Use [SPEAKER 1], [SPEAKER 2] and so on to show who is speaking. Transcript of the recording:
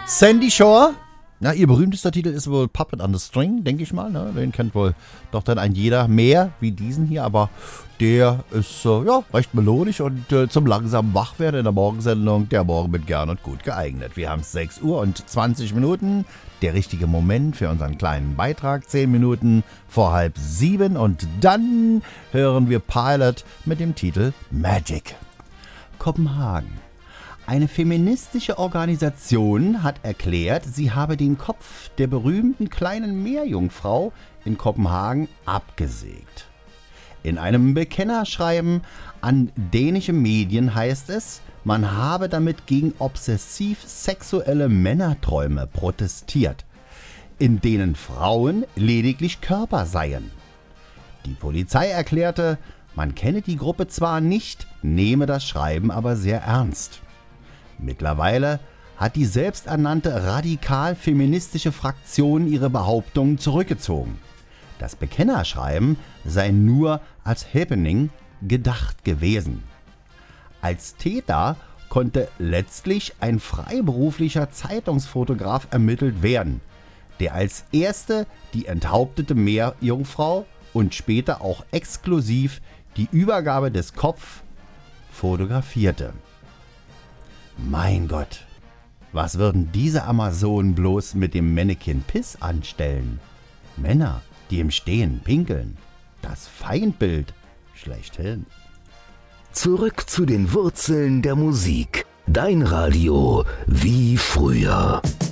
[SPEAKER 1] Sandy Shore. Na, ihr berühmtester Titel ist wohl Puppet on the String, denke ich mal. Ne? Den kennt wohl doch dann ein jeder mehr wie diesen hier. Aber der ist recht melodisch und zum langsamen Wachwerden in der Morgensendung der Morgen mit gern und gut geeignet. Wir haben 6 Uhr und 20 Minuten. Der richtige Moment für unseren kleinen Beitrag. 10 Minuten vor 6:30. Und dann hören wir Pilot mit dem Titel Magic. Kopenhagen. Eine feministische Organisation hat erklärt, sie habe den Kopf der berühmten kleinen Meerjungfrau in Kopenhagen abgesägt. In einem Bekennerschreiben an dänische Medien heißt es, man habe damit gegen obsessiv sexuelle Männerträume protestiert, in denen Frauen lediglich Körper seien. Die Polizei erklärte, man kenne die Gruppe zwar nicht, nehme das Schreiben aber sehr ernst. Mittlerweile hat die selbsternannte radikal-feministische Fraktion ihre Behauptungen zurückgezogen. Das Bekennerschreiben sei nur als Happening gedacht gewesen. Als Täter konnte letztlich ein freiberuflicher Zeitungsfotograf ermittelt werden, der als erste die enthauptete Meerjungfrau und später auch exklusiv die Übergabe des Kopfs fotografierte. Mein Gott, was würden diese Amazonen bloß mit dem Mannequin Piss anstellen? Männer, die im Stehen pinkeln. Das Feindbild schlechthin.
[SPEAKER 2] Zurück zu den Wurzeln der Musik. Dein Radio wie früher.